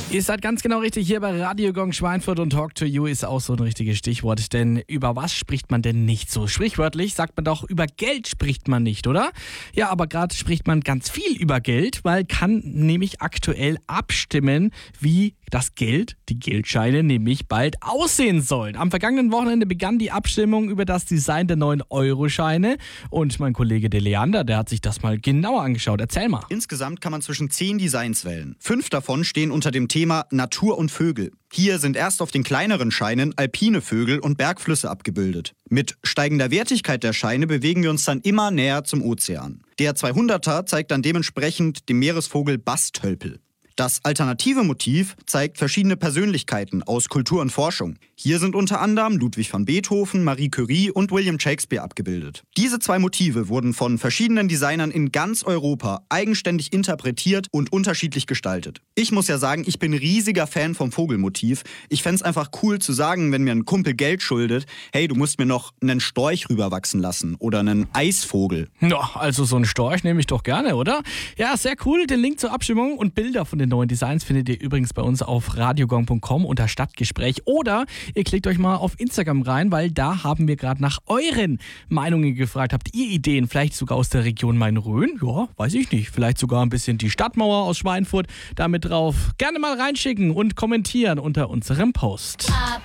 Ihr seid ganz genau richtig hier bei Radio Gong Schweinfurt und Talk to You ist auch so ein richtiges Stichwort. Denn über was spricht man denn nicht so? Sprichwörtlich sagt man doch, über Geld spricht man nicht, oder? Ja, aber gerade spricht man ganz viel über Geld, weil kann nämlich aktuell abstimmen, wie das Geld, die Geldscheine, nämlich bald aussehen sollen. Am vergangenen Wochenende begann die Abstimmung über das Design der neuen Euroscheine. Und mein Kollege De Leander, der hat sich das mal genauer angeschaut. Erzähl mal. Insgesamt kann man zwischen 10 Designs wählen. 5 davon stehen unter dem Thema Natur und Vögel. Hier sind erst auf den kleineren Scheinen alpine Vögel und Bergflüsse abgebildet. Mit steigender Wertigkeit der Scheine bewegen wir uns dann immer näher zum Ozean. Der 200er zeigt dann dementsprechend den Meeresvogel Bastölpel. Das alternative Motiv zeigt verschiedene Persönlichkeiten aus Kultur und Forschung. Hier sind unter anderem Ludwig van Beethoven, Marie Curie und William Shakespeare abgebildet. Diese 2 Motive wurden von verschiedenen Designern in ganz Europa eigenständig interpretiert und unterschiedlich gestaltet. Ich muss ja sagen, ich bin riesiger Fan vom Vogelmotiv. Ich fänd's einfach cool zu sagen, wenn mir ein Kumpel Geld schuldet, hey, du musst mir noch einen Storch rüberwachsen lassen oder einen Eisvogel. Ja, also so einen Storch nehme ich doch gerne, oder? Ja, sehr cool. Den Link zur Abstimmung und Bilder von den neuen Designs findet ihr übrigens bei uns auf radiogong.com unter Stadtgespräch oder ihr klickt euch mal auf Instagram rein, weil da haben wir gerade nach euren Meinungen gefragt. Habt ihr Ideen, vielleicht sogar aus der Region Main-Rhön? Ja, weiß ich nicht. Vielleicht sogar ein bisschen die Stadtmauer aus Schweinfurt damit drauf. Gerne mal reinschicken und kommentieren unter unserem Post. Ab